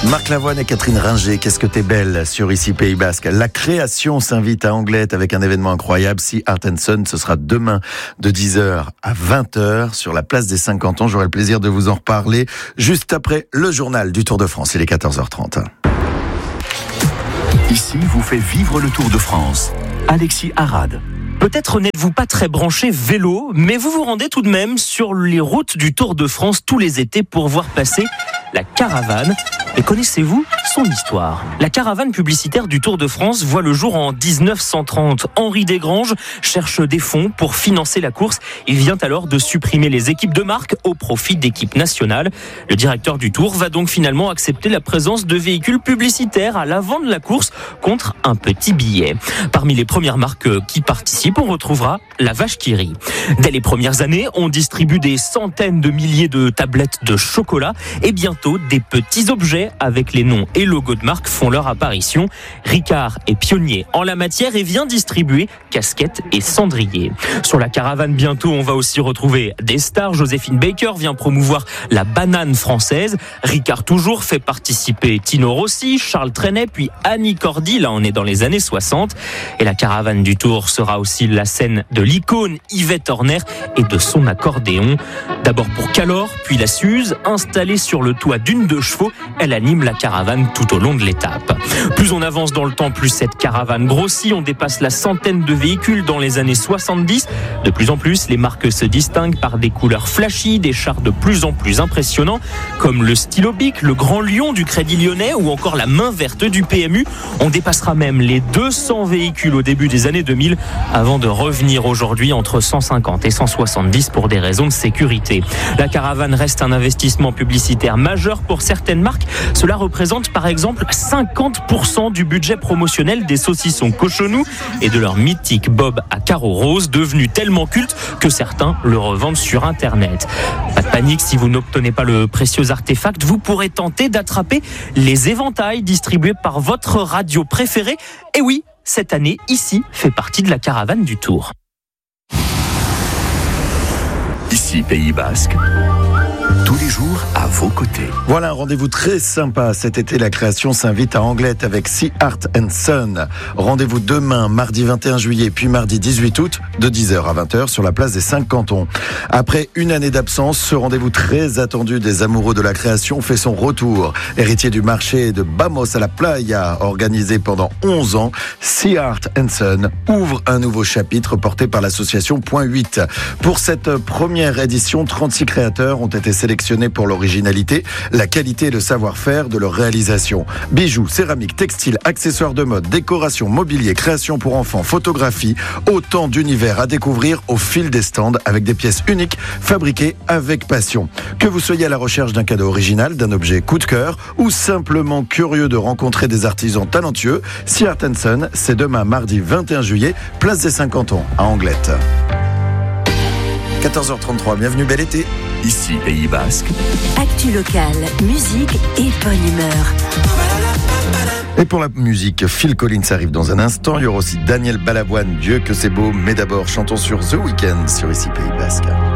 Marc Lavoine et Catherine Ringer, qu'est-ce que t'es belle sur ici Pays Basque. La création s'invite à Anglette avec un événement incroyable. Sea Art & Sun, ce sera demain de 10h à 20h sur la place des 5 cantons. J'aurai le plaisir de vous en reparler juste après le journal du Tour de France. Il est 14h30. Ici vous fait vivre le Tour de France. Alexis Arad. Peut-être n'êtes-vous pas très branché vélo, mais vous vous rendez tout de même sur les routes du Tour de France tous les étés pour voir passer la caravane. Et connaissez-vous son histoire ? La caravane publicitaire du Tour de France voit le jour en 1930. Henri Desgranges cherche des fonds pour financer la course. Il vient alors de supprimer les équipes de marque au profit d'équipes nationales. Le directeur du Tour va donc finalement accepter la présence de véhicules publicitaires à l'avant de la course contre un petit billet. Parmi les premières marques qui participent, on retrouvera la vache qui rit. Dès les premières années, on distribue des centaines de milliers de tablettes de chocolat et bientôt des petits objets avec les noms et logos de marque font leur apparition. Ricard est pionnier en la matière et vient distribuer casquettes et cendriers. Sur la caravane, bientôt, on va aussi retrouver des stars. Joséphine Baker vient promouvoir la banane française. Ricard toujours fait participer Tino Rossi, Charles Trenet, puis Annie Cordy. Là, on est dans les années 60. Et la caravane du Tour sera aussi la scène de l'icône Yvette Horner et de son accordéon. D'abord pour Calor, puis la Suze, installée sur le toit d'une de chevaux, elle anime la caravane tout au long de l'étape. Plus on avance dans le temps, plus cette caravane grossit. On dépasse la centaine de véhicules dans les années 70. De plus en plus, les marques se distinguent par des couleurs flashy, des chars de plus en plus impressionnants, comme le Stylo Bic, le Grand Lion du Crédit Lyonnais ou encore la main verte du PMU. On dépassera même les 200 véhicules au début des années 2000 avant de revenir aujourd'hui entre 150 et 170 pour des raisons de sécurité. La caravane reste un investissement publicitaire majeur pour certaines marques. Cela représente par exemple 50% du budget promotionnel des saucissons Cochonou et de leur mythique bob à carreaux roses, devenu tellement culte que certains le revendent sur Internet. Pas de panique, si vous n'obtenez pas le précieux artefact, vous pourrez tenter d'attraper les éventails distribués par votre radio préférée. Et oui, cette année, ici, fait partie de la caravane du Tour. Ici Pays Basque. Tous les jours à vos côtés. Voilà un rendez-vous très sympa. Cet été, la création s'invite à Anglette avec Sea Art & Sun. Rendez-vous demain, mardi 21 juillet, puis mardi 18 août, de 10h à 20h sur la place des 5 cantons. Après une année d'absence, ce rendez-vous très attendu des amoureux de la création fait son retour. Héritier du marché de Bamos à la Playa, organisé pendant 11 ans, Sea Art & Sun ouvre un nouveau chapitre porté par l'association Point 8. Pour cette première édition, 36 créateurs ont été sélectionnés pour l'originalité, la qualité et le savoir-faire de leur réalisation. Bijoux, céramique, textile, accessoires de mode, décoration, mobilier, création pour enfants, photographie, autant d'univers à découvrir au fil des stands avec des pièces uniques fabriquées avec passion. Que vous soyez à la recherche d'un cadeau original, d'un objet coup de cœur ou simplement curieux de rencontrer des artisans talentueux, Sea Art & Sun, c'est demain mardi 21 juillet, place des 5 cantons à Anglette. 14h33, bienvenue, bel été. Ici Pays Basque. Actu locale, musique et bonne humeur. Et pour la musique, Phil Collins arrive dans un instant. Il y aura aussi Daniel Balavoine, Dieu que c'est beau. Mais d'abord, chantons sur The Weeknd sur ici Pays Basque.